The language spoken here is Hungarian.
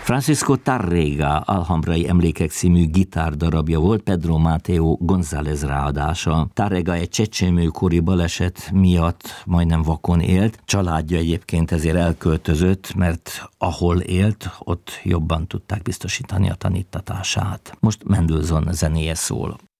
Francisco Tárrega Alhambrai emlékek című gitárdarabja volt Pedro Mateo González ráadása. Tárrega egy csecsemőkori baleset miatt majdnem vakon élt, családja egyébként ezért elköltözött, mert ahol élt, ott jobban tudták biztosítani a tanítatását. Most Mendelssohn zenéje szól.